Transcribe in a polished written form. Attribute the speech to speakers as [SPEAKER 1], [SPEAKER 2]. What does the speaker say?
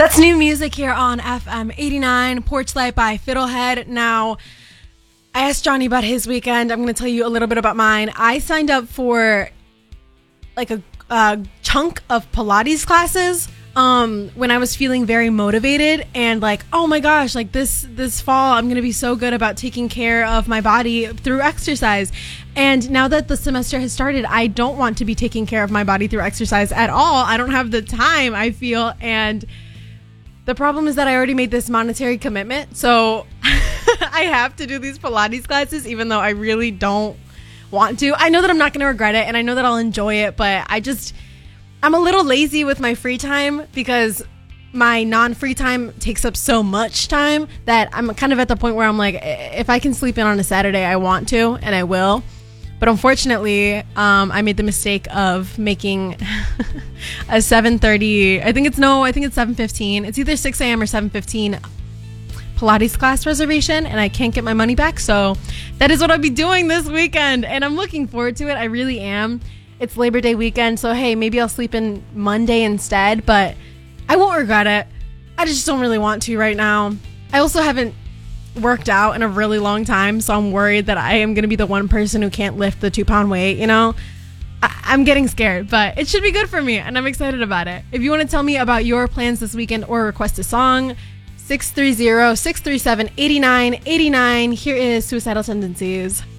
[SPEAKER 1] That's new music here on FM 89, Porch Light by Fiddlehead. Now, I asked Johnny about his weekend. I'm going to tell you a little bit about mine. I signed up for like a chunk of Pilates classes when I was feeling very motivated and like, oh my gosh, like this fall, I'm going to be so good about taking care of my body through exercise. And now that the semester has started, I don't want to be taking care of my body through exercise at all. I don't have the time, I feel, and the problem is that I already made this monetary commitment, so I have to do these Pilates classes even though I really don't want to. I know that I'm not going to regret it, and I know that I'll enjoy it, but I'm a little lazy with my free time because my non-free time takes up so much time that I'm kind of at the point where I'm like, if I can sleep in on a Saturday, I want to, and I will. But unfortunately, I made the mistake of making a 7:30. I think it's 7:15. It's either 6 a.m. or 7:15 Pilates class reservation, and I can't get my money back. So that is what I'll be doing this weekend, and I'm looking forward to it. I really am. It's Labor Day weekend, so hey, maybe I'll sleep in Monday instead, but I won't regret it. I just don't really want to right now. I also haven't worked out in a really long time, so I'm worried that I am going to be the one person who can't lift the 2-pound weight, you know? I'm getting scared, but it should be good for me, and I'm excited about it. If you want to tell me about your plans this weekend or request a song, 630-637-8989. Here is Suicidal Tendencies.